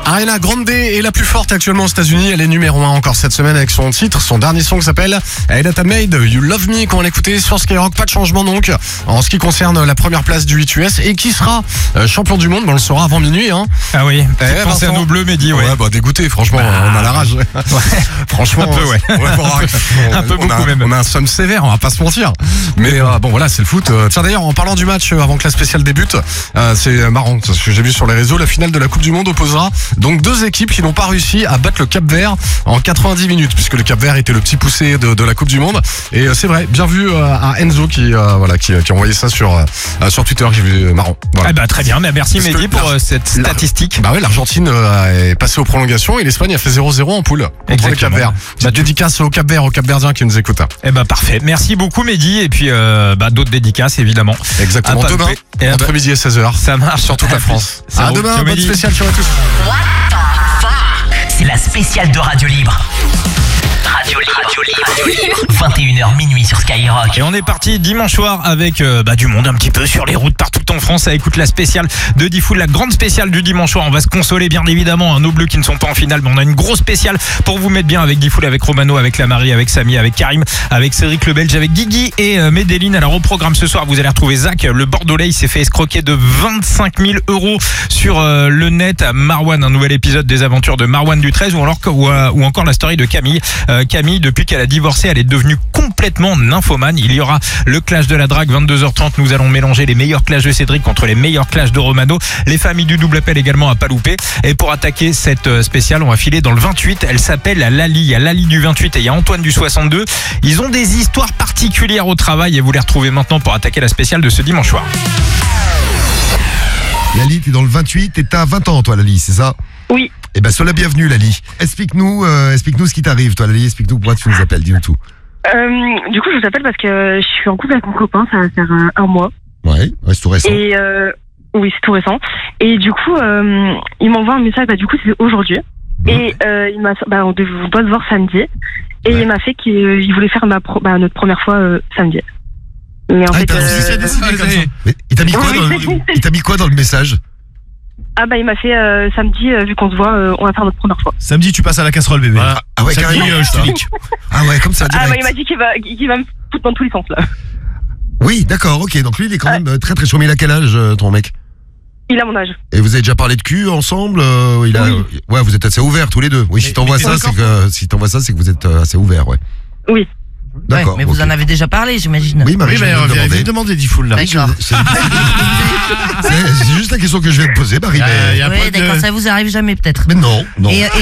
Ariana Grande est la plus forte actuellement aux États-Unis. Elle est numéro 1 encore cette semaine avec son titre. Son dernier son qui s'appelle I That I Made You Love Me, qu'on va l'écouter sur Skyrock. Pas de changement donc en ce qui concerne la première place du 8 US. Et qui sera champion du monde, on le saura avant minuit. Hein. Ah oui, pensez à nos bleus, Mehdi. Ouais, dégoûté, franchement, on a la rage. Ouais. Franchement, un peu, ouais. Un peu beaucoup même. On a un somme sévère, on va pas se mentir. Mais bon, voilà, c'est le foot. Tiens, d'ailleurs, en parlant du match avant que la spéciale débute, c'est marrant, parce que j'ai vu sur les réseaux, la finale de la Coupe du Monde opposera donc deux équipes qui n'ont pas réussi à battre le Cap-Vert en 90 minutes, puisque le Cap-Vert était le petit poussé de la Coupe du Monde. Et c'est vrai, bien vu à Enzo qui a envoyé ça sur Twitter. J'ai vu, marrant. Voilà. Ah bah très bien, mais merci Mehdi pour cette statistique. Bah ouais, l'Argentine est passée aux prolongations et l'Espagne a fait 0-0 en poule contre le Cap-Vert. Dédicace au Cap-Vert, aux Cap-Verdiens qui nous écoutent. Eh bah parfait, merci beaucoup Mehdi, et puis d'autres dédicaces évidemment. Exactement, demain, entre midi et 16h. Ça marche sur toute la France. À demain, bonne spéciale sur tous. C'est la spéciale de Radio Libre. Radio Libre. 21h minuit sur Skyrock. Et on est parti dimanche soir avec du monde un petit peu sur les routes partout en France. Ça écoute la spéciale de Diffoul, la grande spéciale du dimanche soir. On va se consoler bien évidemment, nos bleus qui ne sont pas en finale, mais on a une grosse spéciale pour vous mettre bien avec Diffoul, avec Romano, avec la Marie, avec Samy, avec Karim, avec Cédric le Belge, avec Guigui et Medellin. Alors au programme ce soir, vous allez retrouver Zach, le Bordelais. Il s'est fait escroquer de 25 000 € sur le net à Marwan. Un nouvel épisode des aventures de Marwan du 13 ou encore la story de Camille. Camille, depuis qu'elle a divorcé, elle est devenue complètement nymphomane. Il y aura le clash de la drague, 22h30. Nous allons mélanger les meilleurs clashs de Cédric contre les meilleurs clashs de Romano. Les familles du double appel également à pas louper. Et pour attaquer cette spéciale, on va filer dans le 28. Elle s'appelle Lali. Il y a Lali du 28 et il y a Antoine du 62. Ils ont des histoires particulières au travail et vous les retrouvez maintenant pour attaquer la spéciale de ce dimanche soir. Lali, t'es dans le 28 et t'as 20 ans toi Lali, c'est ça? Oui. Eh ben sois la bienvenue Lali. Explique-nous ce qui t'arrive toi Lali, explique-nous pourquoi tu nous appelles, dis-nous tout. Du coup je vous appelle parce que je suis en couple avec mon copain, ça va faire un mois. Ouais, c'est tout récent. Et oui, c'est tout récent. Et du coup il m'envoie un message, du coup c'est aujourd'hui. Et il m'a on doit se voir samedi. Et il m'a fait qu'il voulait faire notre première fois samedi. Mais en fait Mais il t'a mis quoi dans le message? Il m'a fait samedi, vu qu'on se voit, on va faire notre première fois. Samedi, tu passes à la casserole, bébé. Voilà. Ah ouais, samedi, carrément. je te nique. Ah ouais, comme ça, direct. Il m'a dit qu'il va me foutre dans tous les sens, là. Oui, d'accord, ok. Donc lui, il est quand même très très chaud. Mais il a quel âge, ton mec? Il a mon âge. Et vous avez déjà parlé de cul ensemble? Oui. Ouais, vous êtes assez ouverts tous les deux. Oui, si t'envoies ça, c'est que vous êtes assez ouverts, ouais. Oui. D'accord. Mais vous en avez déjà parlé, j'imagine. Oui, Marie, viens demander Diffoul là. D'accord. C'est juste la question que je viens de poser, Marie. Oui, d'accord, ça vous arrive jamais peut-être. Mais non.